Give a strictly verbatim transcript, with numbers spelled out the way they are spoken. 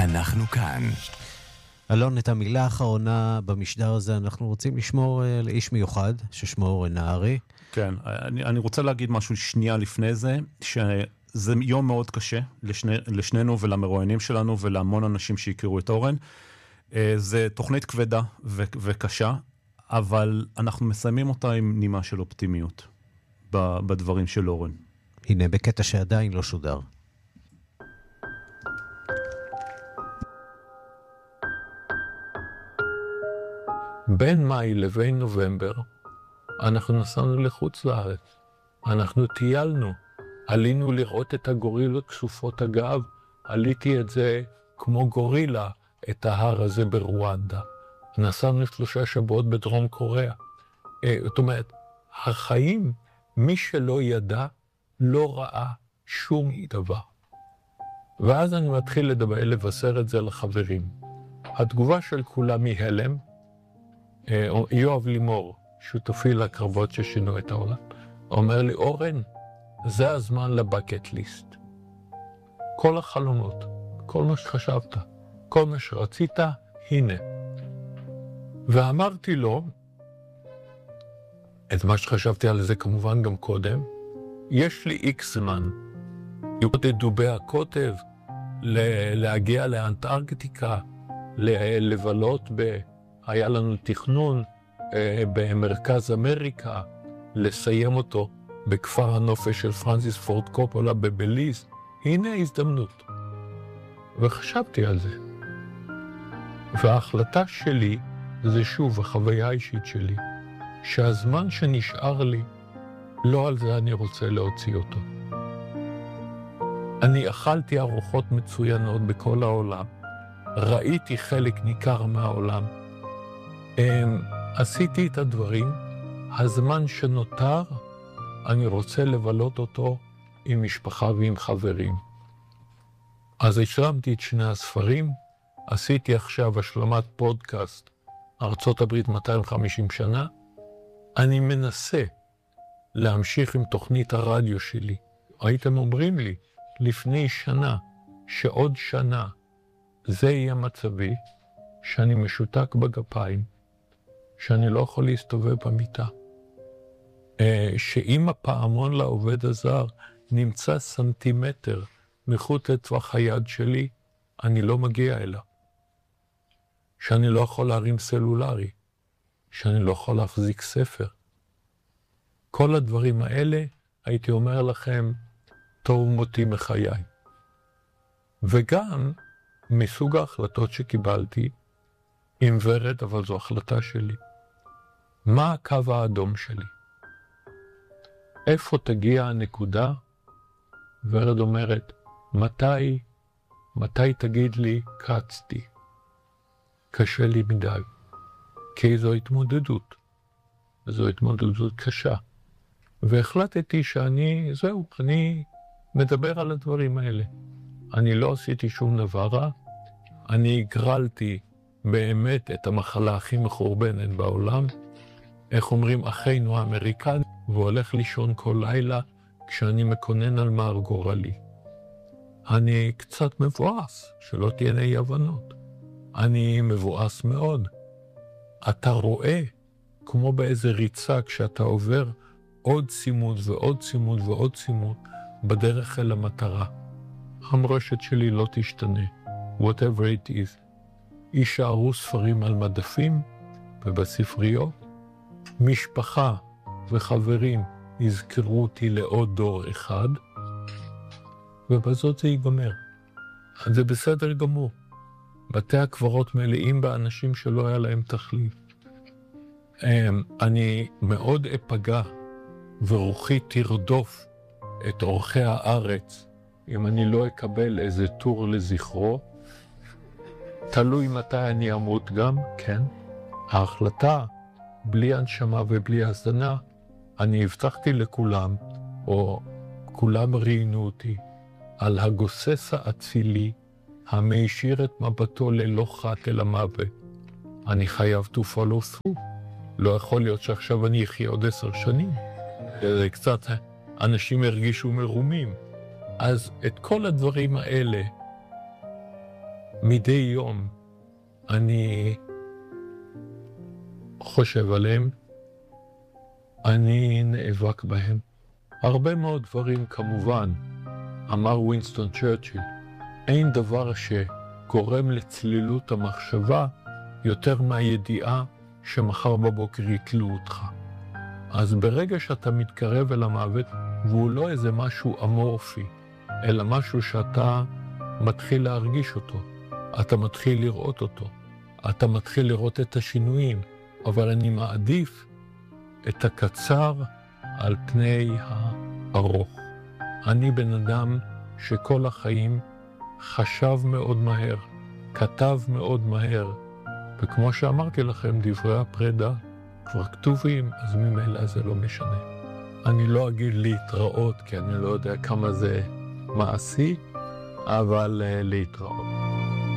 אנחנו כאן. אלון, את המילה האחרונה במשדר הזה אנחנו רוצים לשמור uh, לאיש מיוחד, ששמו אורן נהרי. כן, אני, אני רוצה להגיד משהו שנייה לפני זה, שזה יום מאוד קשה לשני, לשנינו ולמרואיינים שלנו ולהמון אנשים שהכירו את אורן. Uh, זה תוכנית כבדה ו- וקשה, אבל אנחנו מסיימים אותה עם נימה של אופטימיות ב- בדברים של אורן. הנה, בקטע שעדיין לא שודר. בין מאי לבין נובמבר, אנחנו נסענו לחוץ לארץ. אנחנו טיילנו, עלינו לראות את הגורילות כסופות הגב, עליתי את זה כמו גורילה, את ההר הזה ברואנדה. נסענו שלושה שבועות בדרום קוריאה. זאת אומרת, החיים, מי שלא ידע, לא ראה שום דבר. ואז אני מתחיל לדבר, לבשר את זה לחברים. התגובה של כולם היא הלם, יואב לימור, שותפי לקרבות ששינו את העולם, אומר לי, אורן, זה הזמן לבקט ליסט. כל החלומות, כל מה שחשבת, כל מה שרצית, הנה. ואמרתי לו, את מה שחשבתי על זה כמובן גם קודם, יש לי איקס זמן, לראות את דובי הקוטב, להגיע לאנטארקטיקה, לבלות ב... היה לנו תכנון אה, במרכז אמריקה, לסיים אותו בכפר הנופש של פרנסיס פורד קופולה בבליז. הנה ההזדמנות. וחשבתי על זה. וההחלטה שלי, זה שוב החוויה האישית שלי, שהזמן שנשאר לי, לא על זה אני רוצה להוציא אותו. אני אכלתי ארוחות מצוינות בכל העולם, ראיתי חלק ניכר מהעולם, עשיתי את הדברים, הזמן שנותר, אני רוצה לבלות אותו עם משפחה ועם חברים. אז השלמתי את שני הספרים, עשיתי עכשיו השלמת פודקאסט, ארצות הברית מאתיים וחמישים שנה, אני מנסה להמשיך עם תוכנית הרדיו שלי. הייתם אומרים לי, לפני שנה, שעוד שנה, זה יהיה מצבי, שאני משותק בגפיים, שאני לא יכול להסתובב במיטה. שאם הפעמון לעובד הזר נמצא סנטימטר מחוץ לטווח היד שלי, אני לא מגיע אליו. שאני לא יכול להרים סלולרי, שאני לא יכול להחזיק ספר. כל הדברים האלה, הייתי אומר לכם, תוהו מותי מחיי. וגם מסוג ההחלטות שקיבלתי, עם ורד, אבל זו החלטה שלי. מה הקו האדום שלי? איפה תגיע הנקודה? ורד אומרת, מתי, מתי תגיד לי, קצתי? קשה לי מדי. כי זו התמודדות. זו התמודדות קשה. והחלטתי שאני, זהו, אני מדבר על הדברים האלה. אני לא עשיתי שום דבר רע. אני הגרלתי באמת את המחלה הכי מחורבנת בעולם. איך אומרים, אחינו האמריקני, והולך לישון כל לילה כשאני מקונן על מר גורלי. אני קצת מבואס, שלא תהיינה אי הבנות. אני מבואס מאוד. אתה רואה, כמו באיזה ריצה, כשאתה עובר עוד צימוד ועוד צימוד ועוד צימוד, בדרך אל המטרה. המורשת שלי לא תשתנה, whatever it is. יישארו ספרים על מדפים ובספריות. משפחה וחברים יזכרו אותי לעוד דור אחד, ובזאת זה ייגמר. זה בסדר גמור. בתי הקברות מלאים באנשים שלא היה להם תחליף. אני מאוד אפגע ורוחי תרדוף את אורחי הארץ אם אני לא אקבל איזה טור לזכרו. תלוי מתי אני אמות גם, כן. ההחלטה, בלי הנשמה ובלי הזנה, אני הבטחתי לכולם, או כולם ראיינו אותי, על הגוסס האצילי, המאשיר את מבטו ללא חת אל המוות. אני חייב to follow through. לא יכול להיות שעכשיו אני אחיה עוד עשר שנים. זה קצת, אנשים הרגישו מרומים. אז את כל הדברים האלה מדי יום אני חושב עליהם, אני נאבק בהם. הרבה מאוד דברים כמובן, אמר ווינסטון צ'רצ'יל, אין דבר שגורם לצלילות המחשבה יותר מהידיעה שמחר בבוקר יקלו אותך. אז ברגע שאתה מתקרב אל המוות, והוא לא איזה משהו אמורפי, אלא משהו שאתה מתחיל להרגיש אותו, אתה מתחיל לראות אותו, אתה מתחיל לראות את השינויים, אבל אני מעדיף את הקצר על פני הארוך. אני בן אדם שכל החיים חשב מאוד מהר, כתב מאוד מהר, וכמו שאמרתי לכם, דברי הפרידה כבר כתובים, אז ממילא זה לא משנה. אני לא אגיד להתראות, כי אני לא יודע כמה זה מעשי, אבל להתראות.